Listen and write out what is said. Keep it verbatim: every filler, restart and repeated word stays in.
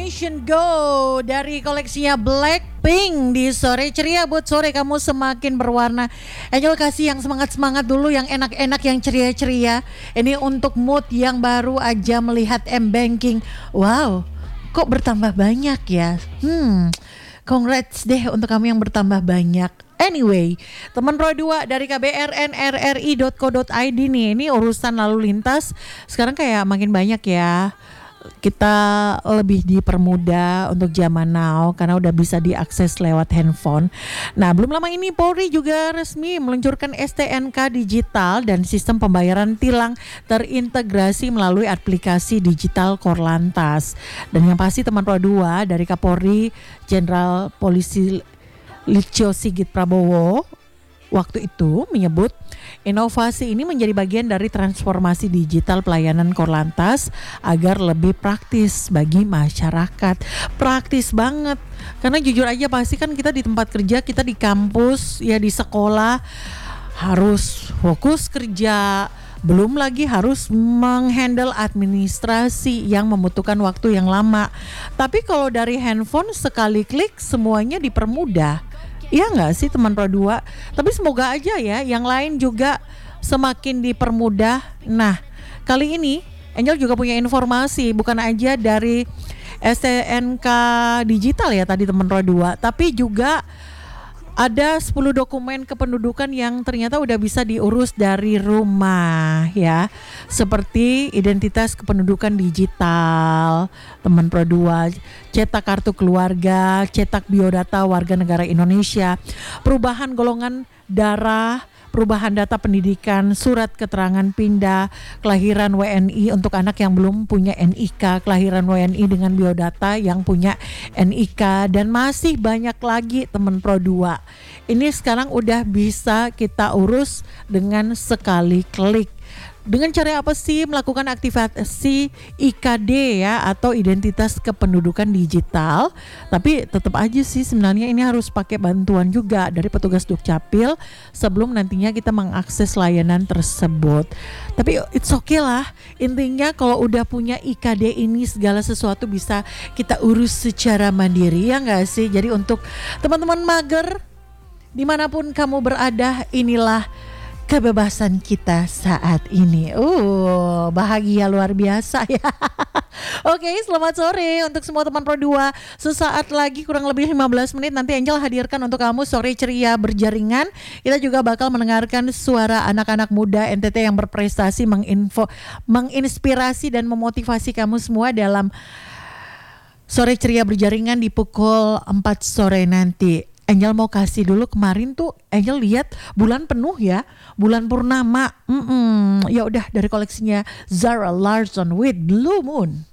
Generation Go dari koleksinya Blackpink di sore ceria. Buat sore kamu semakin berwarna. Angel kasih yang semangat-semangat dulu, yang enak-enak, yang ceria-ceria. Ini untuk mood yang baru aja melihat M-Banking. Wow, kok bertambah banyak ya? Hmm, congrats deh untuk kamu yang bertambah banyak. Anyway, teman Pro dua dari K B R N R R I dot co dot I D nih, ini urusan lalu lintas sekarang kayak makin banyak ya. Kita lebih dipermudah untuk zaman now karena udah bisa diakses lewat handphone. Nah, belum lama ini Polri juga resmi meluncurkan S T N K digital dan sistem pembayaran tilang terintegrasi melalui aplikasi digital Korlantas. Dan yang pasti teman Pro dua dari Kapolri Jenderal Polisi Listio Sigit Prabowo waktu itu menyebut inovasi ini menjadi bagian dari transformasi digital pelayanan Korlantas agar lebih praktis bagi masyarakat. Praktis banget. Karena jujur aja pasti kan kita di tempat kerja, kita di kampus, ya di sekolah harus fokus kerja. Belum lagi harus menghandle administrasi yang membutuhkan waktu yang lama. Tapi kalau dari handphone sekali klik semuanya dipermudah. Iya nggak sih teman Pro dua? Tapi semoga aja ya yang lain juga semakin dipermudah. Nah, kali ini Angel juga punya informasi bukan aja dari S T N K digital ya tadi teman Pro dua, tapi juga ada sepuluh dokumen kependudukan yang ternyata udah bisa diurus dari rumah ya. Seperti identitas kependudukan digital, teman Pro dua, cetak kartu keluarga, cetak biodata warga negara Indonesia, perubahan golongan darah, perubahan data pendidikan, surat keterangan pindah, kelahiran W N I untuk anak yang belum punya N I K, kelahiran W N I dengan biodata yang punya N I K, dan masih banyak lagi teman Pro dua. Ini sekarang udah bisa kita urus dengan sekali klik. Dengan cara apa sih melakukan aktivasi I K D ya atau identitas kependudukan digital? Tapi tetap aja sih sebenarnya ini harus pakai bantuan juga dari petugas Dukcapil sebelum nantinya kita mengakses layanan tersebut. Tapi it's okay lah. Intinya kalau udah punya I K D ini segala sesuatu bisa kita urus secara mandiri ya nggak sih? Jadi untuk teman-teman mager dimanapun kamu berada, inilah kebebasan kita saat ini. Uh, bahagia luar biasa ya. Oke, selamat sore untuk semua teman Pro dua. Sesaat lagi kurang lebih lima belas menit nanti Angel hadirkan untuk kamu sore ceria berjaringan. Kita juga bakal mendengarkan suara anak-anak muda N T T yang berprestasi, menginfo, menginspirasi dan memotivasi kamu semua dalam sore ceria berjaringan di pukul empat sore nanti. Angel mau kasih dulu, kemarin tuh Angel lihat bulan penuh ya, bulan purnama. Ya udah dari koleksinya Zara Larsson with Blue Moon.